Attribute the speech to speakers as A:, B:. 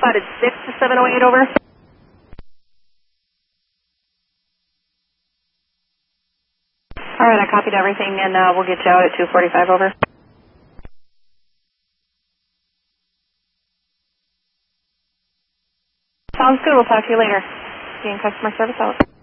A: spotted 6 to 708, over. All right, I copied everything, and we'll get you out at 2:45, over. Sounds good. We'll talk to you later. Being customer service out.